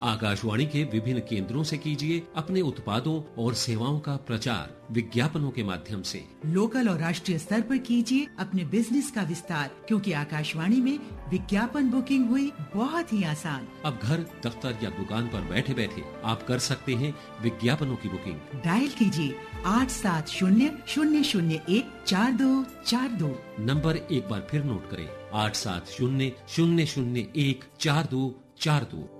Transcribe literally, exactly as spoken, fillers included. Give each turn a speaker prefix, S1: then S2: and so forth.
S1: आकाशवाणी के विभिन्न केंद्रों से कीजिए अपने उत्पादों और सेवाओं का प्रचार विज्ञापनों के माध्यम से।
S2: लोकल और राष्ट्रीय स्तर पर कीजिए अपने बिजनेस का विस्तार, क्योंकि आकाशवाणी में विज्ञापन बुकिंग हुई बहुत ही आसान।
S1: अब घर, दफ्तर या दुकान पर बैठे बैठे आप कर सकते हैं विज्ञापनों की बुकिंग।
S2: डायल कीजिए आठ सात शून्य शून्य शून्य एक चार दो चार दो।
S1: नंबर एक बार फिर नोट करें, आठ सात शून्य शून्य शून्य एक चार दो चार दो।